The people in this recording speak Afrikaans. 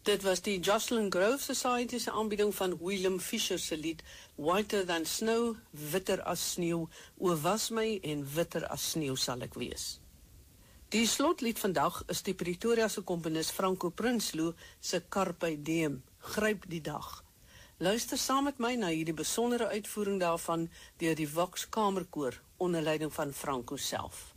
Dit was die Jocelyn Grove Society se aanbieding van William Fisher se lied Whiter Than Snow, witter as sneeu, o was my en witter as sneeu sal ek wees. Die slotlied vandag is die Pretoria se komponis Franco Prinsloo se Carpe Diem, gryp die dag. Luister saam met my na hierdie besondere uitvoering daarvan deur die Vox Kamerkoor onder leiding van Franco self.